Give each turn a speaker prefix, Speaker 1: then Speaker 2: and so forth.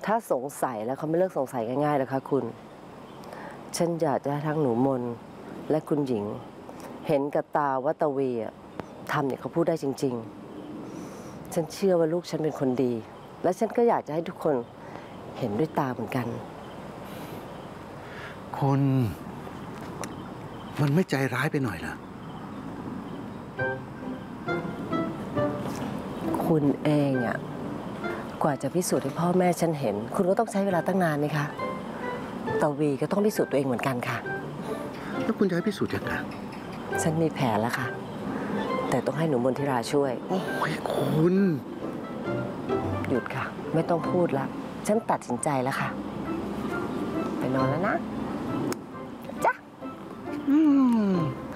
Speaker 1: ถ้าสงสัยแล้วเขาไม่เลิกสงสัยง่ายๆหรอกค่ะคุณฉันอยากจะให้ทั้งหนูมนและคุณหญิง เห็นกับตาว่าตะวีทำเนี่ยเขาพูดได้จริงๆฉันเชื่อว่าลูกฉันเป็นคนดี และฉันก็อยากจะให้ทุกคนเห็นด้วยตาเหมือนกัน
Speaker 2: คนมันไม่ใจร้ายไปหน่อยเหรอ
Speaker 1: คุณเองกว่าจะพิสูจน์ให้พ่อแม่ฉันเห็นคุณก็ต้องใช้เวลาตั้งนานนี่คะตะวีก็ต้องพิสูจน์ตัวเองเหมือนกันค่ะ
Speaker 2: แล้วคุณจะให้พิสูจน์ยังไง
Speaker 1: ฉันมีแผนแล้วค่ะแต่ต้องให้หนูมนทิราช่วย
Speaker 2: โอ้ยคุณ
Speaker 1: หยุดค่ะไม่ต้องพูดละฉันตัดสินใจแล้วค่ะไปนอนแล้วนะจ้ะ